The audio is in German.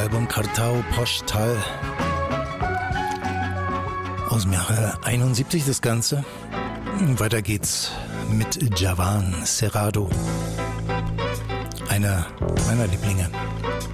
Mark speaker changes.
Speaker 1: Album Cartao Postal aus dem Jahre 71 das Ganze. Weiter geht's mit Javan Serrado, einer meiner Lieblinge.